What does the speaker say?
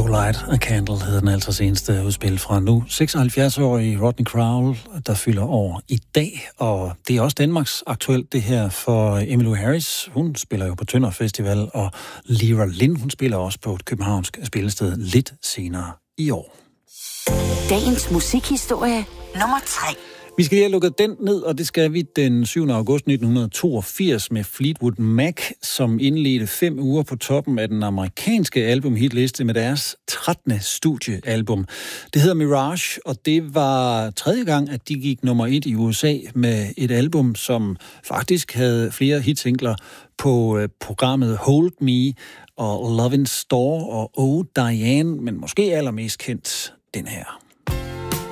Light a Candle hedder den altså seneste udspil fra nu 76-årige Rodney Crowell, der fylder år i dag, og det er også Danmarks aktuelt det her for Emmylou Harris. Hun spiller jo på Tønder Festival, og Lira Lind, hun spiller også på et københavnsk spillested lidt senere i år. Dagens musikhistorie nummer 3. Vi skal lige have lukket den ned, og det skal vi den 7. august 1982 med Fleetwood Mac, som indledte 5 uger på toppen af den amerikanske albumhitliste med deres 13. studiealbum. Det hedder Mirage, og det var 3. gang, at de gik nummer 1 i USA med et album, som faktisk havde flere hitsingler på programmet Hold Me og Love in Store og Oh Diane, men måske allermest kendt den her.